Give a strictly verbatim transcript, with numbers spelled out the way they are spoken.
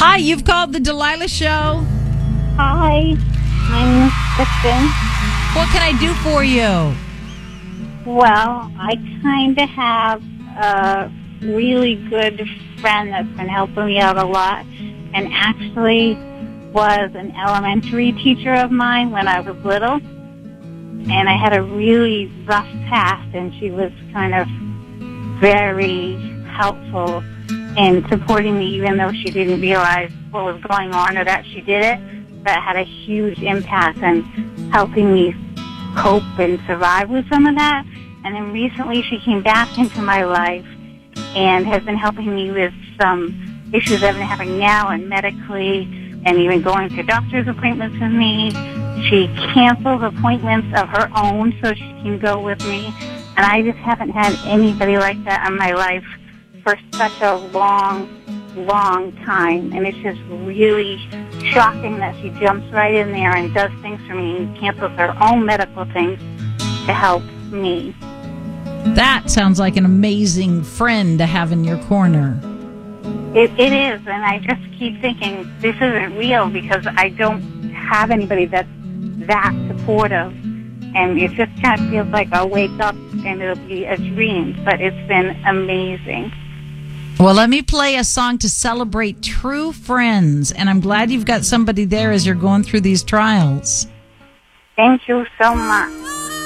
Hi, you've called the Delilah Show. Hi, I'm Kristen. What can I do for you? Well, I kind of have a really good friend that's been helping me out a lot, and actually was an elementary teacher of mine when I was little. And I had a really rough past, and she was kind of very helpful in supporting me, even though she didn't realize what was going on or that she did it. That had a huge impact on helping me cope and survive with some of that. And then recently she came back into my life and has been helping me with some issues I've been having now and medically, and even going to doctor's appointments with me. She cancels appointments of her own so she can go with me. And I just haven't had anybody like that in my life for such a long, long time. And it's just really shocking that she jumps right in there and does things for me and cancels her own medical things to help me. That sounds like an amazing friend to have in your corner. It, it is, and I just keep thinking this isn't real because I don't have anybody that's that supportive. And it just kind of feels like I'll wake up and it'll be a dream, but it's been amazing. Well, let me play a song to celebrate true friends, and I'm glad you've got somebody there as you're going through these trials. Thank you so much.